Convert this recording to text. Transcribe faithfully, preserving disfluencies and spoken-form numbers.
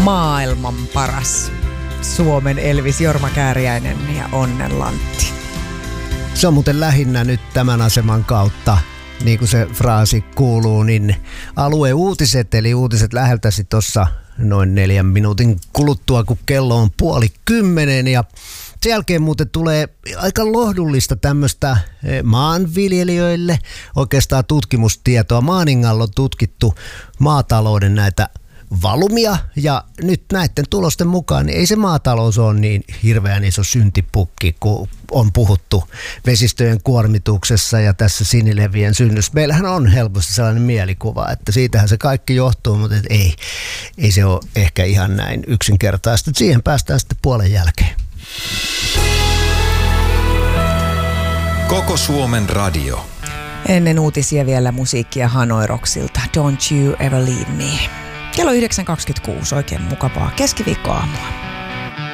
maailman paras Suomen Elvis Jorma Kääriäinen ja Onnen Lantti. Se on muuten lähinnä nyt tämän aseman kautta, niin kuin se fraasi kuuluu, niin alueuutiset, eli uutiset läheltäsi tuossa noin neljän minuutin kuluttua, kun kello on puoli kymmenen, ja sen jälkeen muuten tulee aika lohdullista tämmöistä maanviljelijöille oikeastaan tutkimustietoa. Maaningalla on tutkittu maatalouden näitä valumia, ja nyt näiden tulosten mukaan niin ei se maatalous ole niin hirveän iso syntipukki, kun on puhuttu vesistöjen kuormituksessa ja tässä sinilevien synnyssä. Meillähän on helposti sellainen mielikuva, että siitähän se kaikki johtuu, mutta ei, ei se ole ehkä ihan näin yksinkertaista. Siihen päästään sitten puolen jälkeen. Koko Suomen radio. Ennen uutisia vielä musiikkia Hanoi Rocksilta. Don't you ever leave me. Kello yhdeksän kaksikymmentäkuusi, oikein mukavaa keskiviikkoaamua.